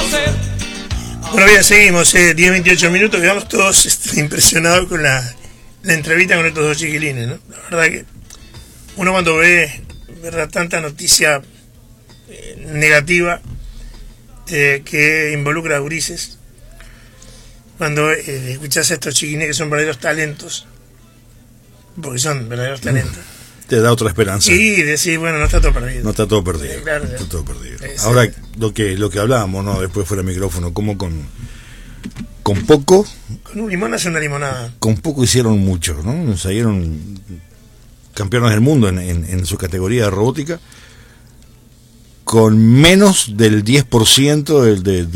Bueno, bien, seguimos, 10-28 minutos, quedamos todos impresionados con la entrevista con estos dos chiquilines, ¿no? La verdad que uno cuando ve, ¿verdad?, tanta noticia negativa que involucra a gurises, cuando escuchás a estos chiquilines que son verdaderos talentos, porque son verdaderos talentos, te da otra esperanza. y decís, bueno, no está todo perdido. No está todo perdido. Claro, no está todo perdido. Sí. Ahora, lo que hablábamos, ¿no?, después fuera del micrófono, como con poco. Con un limón hace una limonada. Con poco hicieron mucho, ¿no? Salieron campeones del mundo en su categoría de robótica, con menos del 10% de